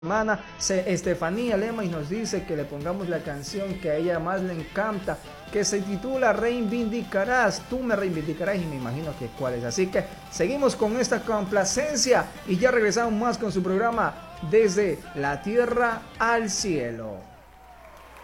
Semana, Estefanía Lema y nos dice que le pongamos la canción que a ella más le encanta, que se titula Reivindicarás, tú me reivindicarás, y me imagino que cuál es. Así que seguimos con esta complacencia y ya regresamos más con su programa Desde la Tierra al Cielo.